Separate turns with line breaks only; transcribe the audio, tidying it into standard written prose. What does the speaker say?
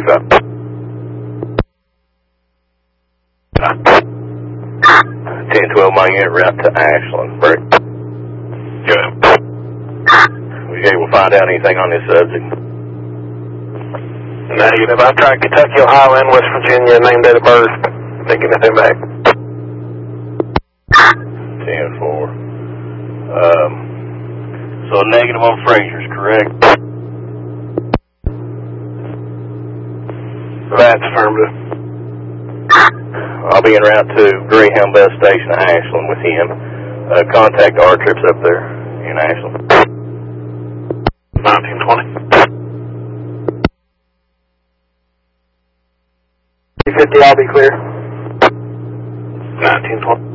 up.
1012, my unit route to Ashland. Break.
Good.
Was you able to find out anything on this subject?
Negative. I tried Kentucky, Ohio, and West Virginia, name, date of birth. Didn't get anything back.
10-4. So a negative on Frazier's, correct?
That's affirmative.
I'll be en route to Greyhound Bus Station, Ashland, with him. Contact our trips up there in Ashland.
1920.
50, I'll be clear.
1920.